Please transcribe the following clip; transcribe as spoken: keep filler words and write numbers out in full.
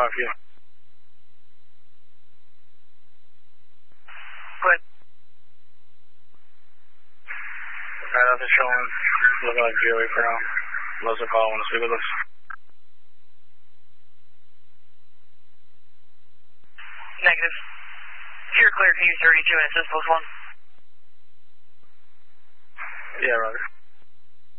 off you. Good. Alright, nothing showing. Looking like G O A for now. Unless a call want to speak with us. Negative. If you're clear, can you use thirty-two and assist post one? Yeah, Roger.